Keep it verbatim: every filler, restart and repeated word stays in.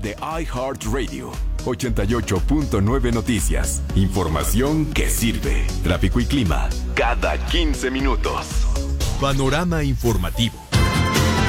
app de iHeartRadio. ochenta y ocho punto nueve Noticias. Información que sirve. Tráfico y clima cada quince minutos. Panorama informativo.